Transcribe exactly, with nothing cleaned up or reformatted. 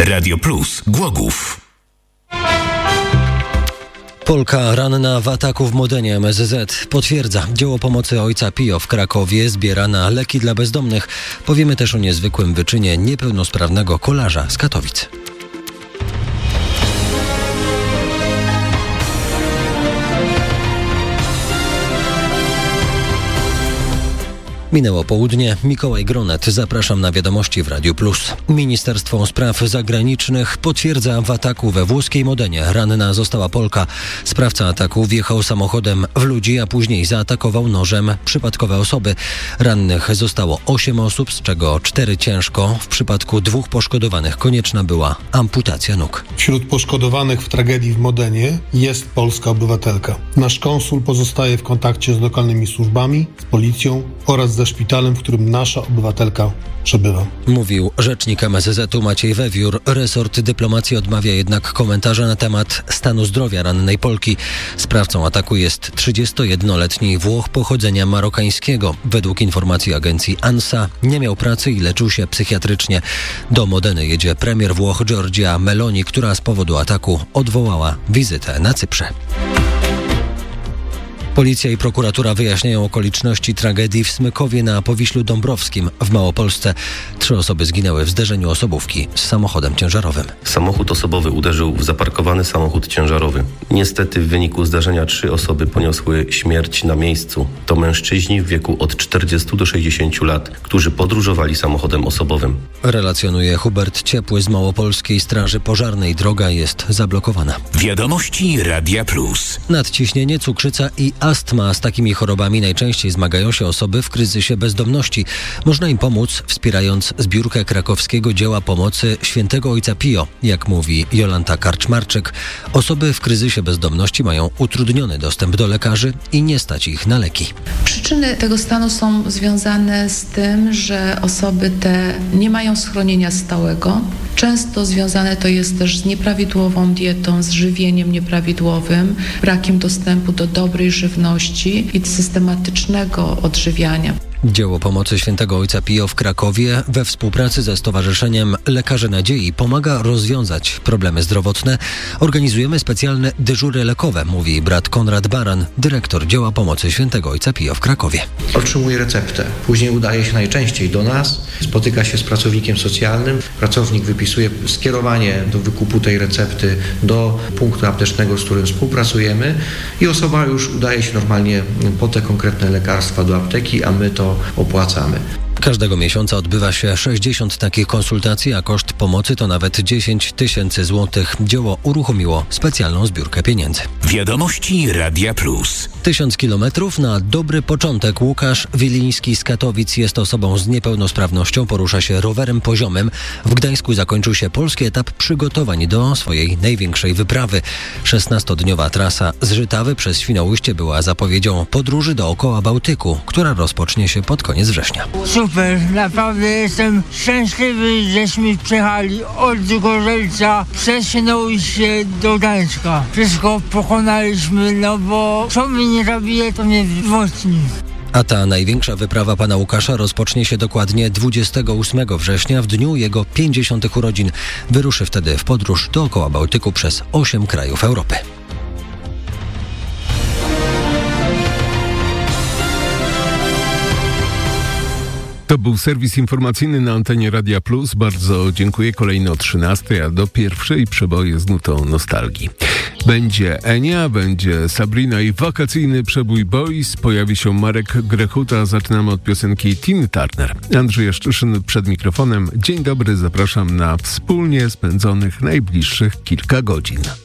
Radio Plus Głogów. Polka ranna w ataku w Modenie M S Z potwierdza. Dzieło pomocy ojca Pio w Krakowie zbiera na leki dla bezdomnych. Powiemy też o niezwykłym wyczynie niepełnosprawnego kolarza z Katowic. Minęło południe. Mikołaj Gronet. Zapraszam na wiadomości w Radiu Plus. Ministerstwo Spraw Zagranicznych potwierdza w ataku we włoskiej Modenie. Ranna została Polka. Sprawca ataku wjechał samochodem w ludzi, a później zaatakował nożem przypadkowe osoby. Rannych zostało osiem osób, z czego cztery ciężko. W przypadku dwóch poszkodowanych konieczna była amputacja nóg. Wśród poszkodowanych w tragedii w Modenie jest polska obywatelka. Nasz konsul pozostaje w kontakcie z lokalnymi służbami, z policją oraz ze szpitalem, w którym nasza obywatelka przebywa. Mówił rzecznik M S Z-u Maciej Wewiór. Resort dyplomacji odmawia jednak komentarza na temat stanu zdrowia rannej Polki. Sprawcą ataku jest trzydziestojednoletni Włoch pochodzenia marokańskiego. Według informacji agencji ANSA nie miał pracy i leczył się psychiatrycznie. Do Modeny jedzie premier Włoch Giorgia Meloni, która z powodu ataku odwołała wizytę na Cyprze. Policja i prokuratura wyjaśniają okoliczności tragedii w Smykowie na Powiślu Dąbrowskim w Małopolsce. Trzy osoby zginęły w zderzeniu osobówki z samochodem ciężarowym. Samochód osobowy uderzył w zaparkowany samochód ciężarowy. Niestety w wyniku zdarzenia trzy osoby poniosły śmierć na miejscu. To mężczyźni w wieku od czterdziestu do sześćdziesięciu lat, którzy podróżowali samochodem osobowym. Relacjonuje Hubert Ciepły z Małopolskiej Straży Pożarnej. Droga jest zablokowana. Wiadomości Radia Plus. Nadciśnienie, cukrzyca i astma. Z takimi chorobami najczęściej zmagają się osoby w kryzysie bezdomności. Można im pomóc, wspierając zbiórkę krakowskiego dzieła pomocy Świętego Ojca Pio. Jak mówi Jolanta Karczmarczyk, osoby w kryzysie bezdomności mają utrudniony dostęp do lekarzy i nie stać ich na leki. Przyczyny tego stanu są związane z tym, że osoby te nie mają schronienia stałego. Często związane to jest też z nieprawidłową dietą, z żywieniem nieprawidłowym, brakiem dostępu do dobrej żywności i systematycznego odżywiania. Dzieło pomocy Świętego Ojca Pio w Krakowie we współpracy ze Stowarzyszeniem Lekarze Nadziei pomaga rozwiązać problemy zdrowotne. Organizujemy specjalne dyżury lekowe, mówi brat Konrad Baran, dyrektor Dzieła Pomocy Świętego Ojca Pio w Krakowie. Otrzymuje receptę. Później udaje się najczęściej do nas, spotyka się z pracownikiem socjalnym. Pracownik wypisuje skierowanie do wykupu tej recepty do punktu aptecznego, z którym współpracujemy i osoba już udaje się normalnie po te konkretne lekarstwa do apteki, a my to opłacamy. Każdego miesiąca odbywa się sześćdziesiąt takich konsultacji, a koszt pomocy to nawet dziesięć tysięcy złotych. Dzieło uruchomiło specjalną zbiórkę pieniędzy. Wiadomości Radia Plus. Tysiąc kilometrów na dobry początek. Łukasz Wiliński z Katowic jest osobą z niepełnosprawnością, porusza się rowerem poziomym. W Gdańsku zakończył się polski etap przygotowań do swojej największej wyprawy. szesnastodniowa trasa z Żytawy przez Świnoujście była zapowiedzią podróży dookoła Bałtyku, która rozpocznie się pod koniec września. Super, naprawdę jestem szczęśliwy, żeśmy przyjechali od Gorzelca przez Świnoujście do Gdańska. Wszystko pokonaliśmy, no bo co mnie nie zabije, to mnie wzmocni. A ta największa wyprawa pana Łukasza rozpocznie się dokładnie dwudziestego ósmego września, w dniu jego pięćdziesiątych urodzin. Wyruszy wtedy w podróż dookoła Bałtyku przez osiem krajów Europy. To był serwis informacyjny na antenie Radia Plus. Bardzo dziękuję. Kolejny o trzynastej, a do pierwszej przeboje z nutą nostalgii. Będzie Enia, będzie Sabrina i wakacyjny przebój Boys. Pojawi się Marek Grechuta. Zaczynamy od piosenki Tiny Turner. Andrzej Jaszczyszyn przed mikrofonem. Dzień dobry, zapraszam na wspólnie spędzonych najbliższych kilka godzin.